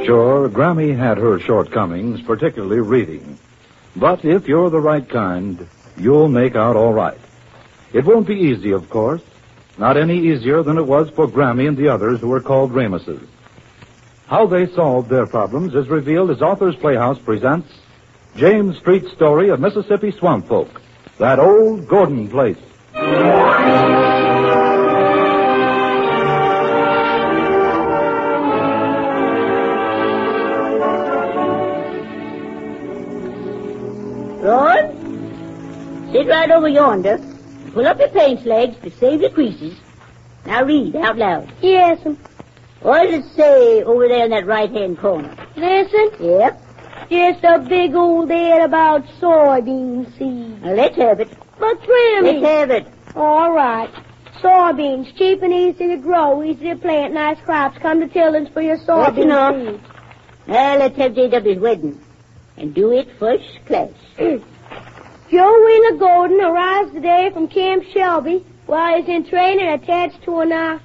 Sure, Grammy had her shortcomings, particularly reading. But if you're the right kind, you'll make out all right. It won't be easy, of course. Not any easier than it was for Grammy and the others who were called Ramuses. How they solved their problems is revealed as Authors Playhouse presents James Street's story of Mississippi swamp folk, that old Gordon place. Lord, sit right over yonder. Pull up your pants legs to save the creases. Now read out loud. Yes'm. What does it say over there in that right-hand corner? Listen. Yep. Just a big old ad about soybean seeds. Now let's have it. But Grammy. Let's have it. All right. Soybeans, cheap and easy to grow, easy to plant, nice crops. Come to Tillins for your That's enough. soybean seeds. Now let's have J.W.'s wedding. And do it first class. Joe Wheeler Golden arrives today from Camp Shelby while he's in training attached to an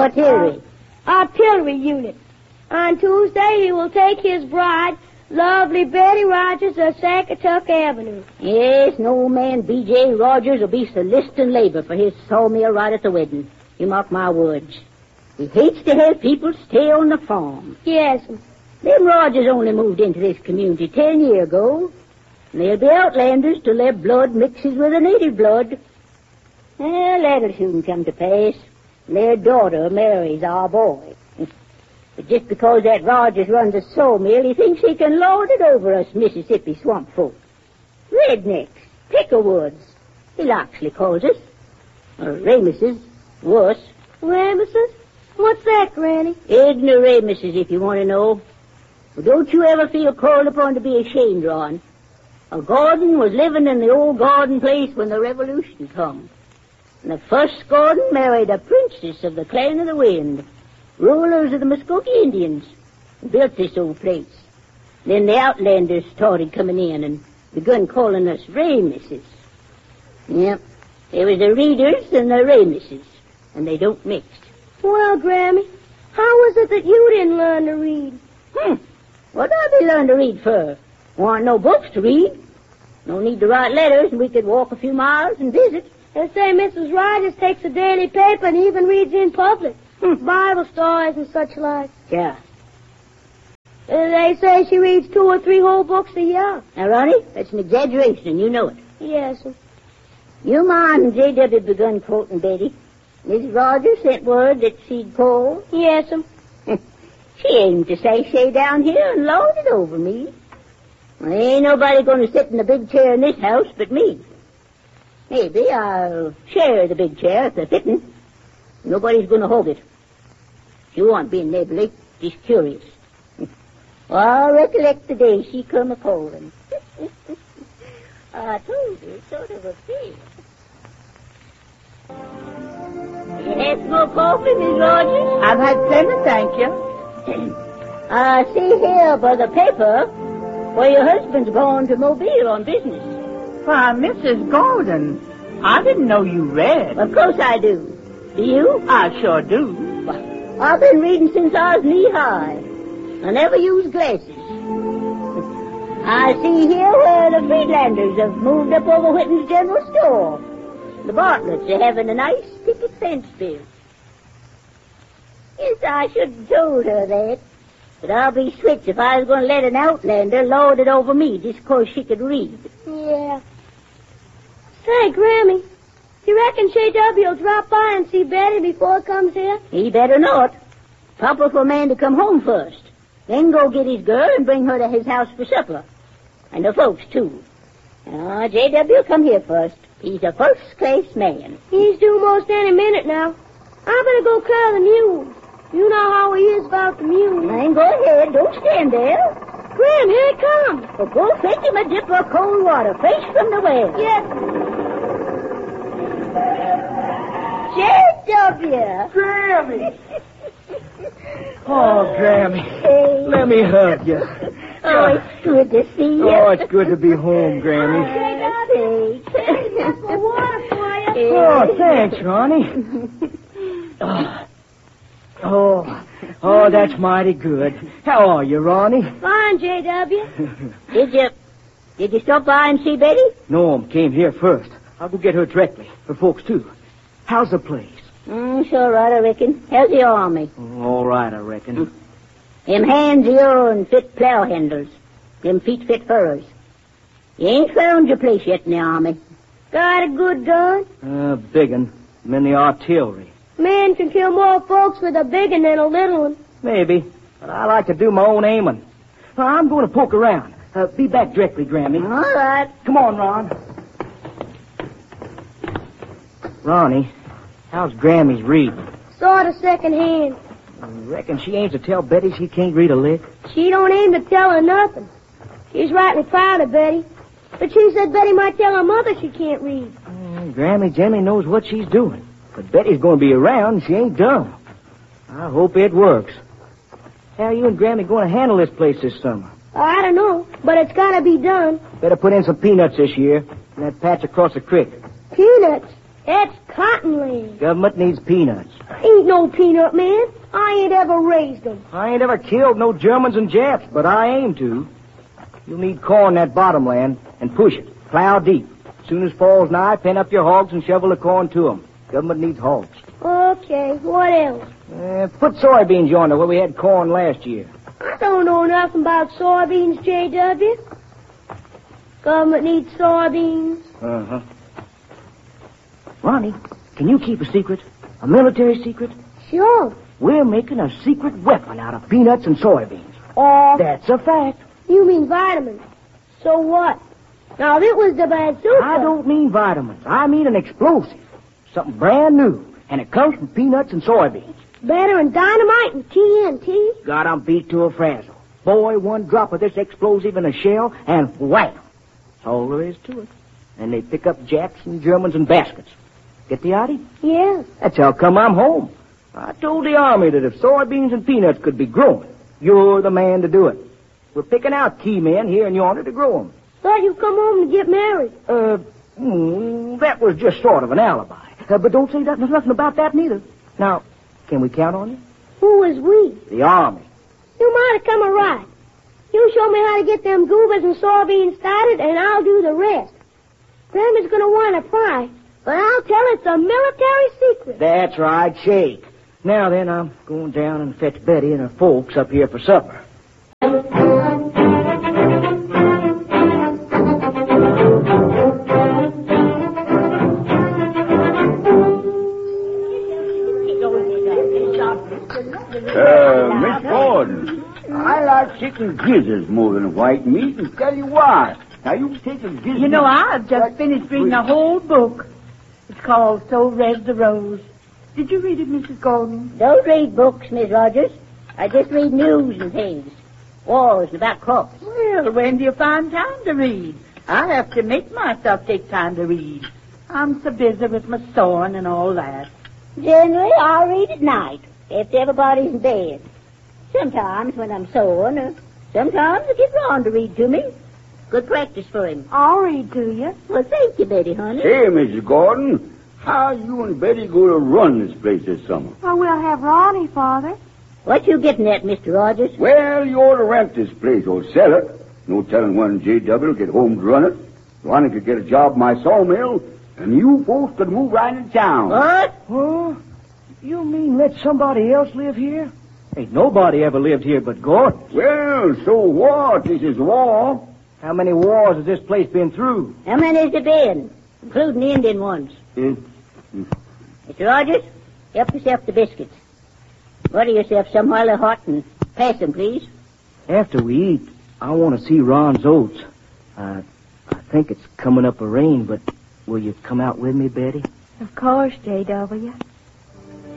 artillery unit. On Tuesday, he will take his bride, lovely Betty Rogers, to Sackatuck Avenue. Yes, no man B.J. Rogers will be soliciting labor for his sawmill right at the wedding. You mark my words. He hates to have people stay on the farm. Yes. Them Rogers only moved into this community 10 years ago. And they'll be outlanders till their blood mixes with the native blood. Well, that'll soon come to pass. Their daughter marries our boy. But just because that Rogers runs a sawmill, he thinks he can lord it over us Mississippi swamp folk. Rednecks, pickerwoods, he Loxley calls us. Or Ramuses, worse. Ramuses? What's that, Granny? Ignoramuses, if you want to know. Well, don't you ever feel called upon to be ashamed, Ron. A Gordon was living in the old Gordon place when the Revolution come. And the first Gordon married a princess of the Clan of the Wind, rulers of the Muskogee Indians, and built this old place. Then the outlanders started coming in and begun calling us Ramuses. Yep, there was the Readers and the Ramuses, and they don't mix. Well, Grammy, how was it that you didn't learn to read? What'd I be learn to read for? Want no books to read. No need to write letters, and we could walk a few miles and visit. They say Mrs. Rogers takes a daily paper and even reads in public. Bible stories and such like. Yeah. They say she reads 2 or 3 whole books a year. Now, Ronnie, that's an exaggeration, and you know it. Yes, sir. You mind J.W. begun quoting Betty. Mrs. Rogers sent word that she'd call. Yes, sir. She aimed to say down here and lord it over me. Well, ain't nobody going to sit in the big chair in this house but me. Maybe I'll share the big chair if they're fitting. Nobody's going to hog it. She won't be neighborly, just curious. Well, I recollect the day she come a-calling. I told her, sort of a thing. You had some more coffee, Miss Rogers? I've had plenty, thank you. I see here by the paper where your husband's gone to Mobile on business. Why, Mrs. Gordon, I didn't know you read. Of course I do. Do you? I sure do. Well, I've been reading since I was knee-high. I never use glasses. I see here where the Friedlanders have moved up over Whitten's General Store. The Bartletts are having a nice picket fence built. Yes, I should have told her that. But I'll be switched if I was going to let an outlander lord it over me just 'cause she could read. Yeah. Say, Grammy, you reckon J.W. will drop by and see Betty before he comes here? He better not. Proper for a man to come home first. Then go get his girl and bring her to his house for supper. And the folks, too. Now, J.W. come here first. He's a first-class man. He's due most any minute now. I better go clear the mules. You know how he is about the mules. Then go ahead. Don't stand there. Grim, here he comes. Well, go fetch him a dipper of cold water, fresh from the well. Yes. J.W. Grammy! Oh, Grammy. Hey. Let me hug you. Oh, it's good to see you. Oh, it's good to be home, Grammy. That's the water for you. Oh, thanks, Ronnie. Oh, Oh, that's mighty good. How are you, Ronnie? Fine, J.W. Did you stop by and see Betty? Norm came here first. I'll go get her directly. Her folks, too. How's the place? Sure right, I reckon. How's the army? All right, I reckon. Them hands of yourn fit plow handles. Them feet fit furrows. You ain't found your place yet in the army. Got a good gun? Big un. I'm in the artillery. Man can kill more folks with a big one than a little one. Maybe. But I like to do my own aiming. Well, I'm going to poke around. Be back directly, Grammy. All right. Come on, Ron. Ronnie, how's Grammy's reading? Sort of second hand. Reckon she aims to tell Betty she can't read a lick? She don't aim to tell her nothing. She's rightly proud of Betty. But she said Betty might tell her mother she can't read. Grammy Jimmy knows what she's doing. But Betty's going to be around and she ain't dumb. I hope it works. How are you and Grammy going to handle this place this summer? I don't know, but it's got to be done. Better put in some peanuts this year in that patch across the creek. Peanuts? That's cotton land. Government needs peanuts. Ain't no peanut man. I ain't ever raised them. I ain't ever killed no Germans and Japs, but I aim to. You'll need corn in that bottomland and push it. Plow deep. Soon as fall's nigh, pen up your hogs and shovel the corn to 'em. Government needs hogs. Okay, what else? Put soybeans yonder where we had corn last year. I don't know nothing about soybeans, J.W. Government needs soybeans. Uh-huh. Ronnie, can you keep a secret? A military secret? Sure. We're making a secret weapon out of peanuts and soybeans. That's a fact. You mean vitamins. So what? Now, if it was the bazooka... I don't mean vitamins. I mean an explosive. Something brand new. And it comes from peanuts and soybeans. Better than dynamite and TNT? Got 'em beat to a frazzle. Boy, one drop of this explosive in a shell, and wham! That's all there is to it. And they pick up Japs and Germans in baskets. Get the idea? Yeah. That's how come I'm home. I told the Army that if soybeans and peanuts could be grown, you're the man to do it. We're picking out key men here and yonder to grow 'em. Thought you'd come home to get married. That was just sort of an alibi. But don't say nothing about that neither. Now, can we count on you? Who was we? The Army. You might have come a right. You show me how to get them goobers and soybeans started, and I'll do the rest. Grandma's going to want to pry, but I'll tell it's a military secret. That's right, shake. Now then, I'm going down and fetch Betty and her folks up here for supper. Miss Gordon, I like chicken gizzards more than white meat, and tell you why. Now, you take a gizzard... You know, I've just finished reading a whole book. It's called So Red the Rose. Did you read it, Mrs. Gordon? Don't read books, Miss Rogers. I just read news and things. Wars and about crops. Well, when do you find time to read? I have to make myself take time to read. I'm so busy with my sewing and all that. Generally, I read at night, after everybody's in bed. Sometimes when I'm sewing, or sometimes I get Ron to read to me. Good practice for him. I'll read to you. Well, thank you, Betty, honey. Hey, Mrs. Gordon, how you and Betty going to run this place this summer? Well, we'll have Ronnie, Father. What you getting at, Mr. Rogers? Well, you ought to rent this place or sell it. No telling when J.W. will get home to run it. Ronnie could get a job in my sawmill, and you folks could move right into town. What? Huh? You mean let somebody else live here? Ain't nobody ever lived here but Gordon. Well, so what? This is war. How many wars has this place been through? How many has there been, including the Indian ones? Mr. Rogers, help yourself to biscuits. Butter yourself some while they're hot and pass them, please. After we eat, I want to see Ron's oats. I think it's coming up a rain, but will you come out with me, Betty? Of course, J.W.